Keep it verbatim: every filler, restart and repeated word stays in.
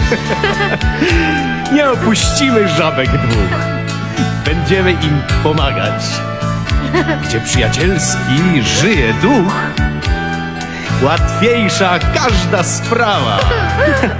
Nie opuścimy żabek dwóch. Będziemy im pomagać. Gdzie przyjacielski żyje duch, łatwiejsza każda sprawa.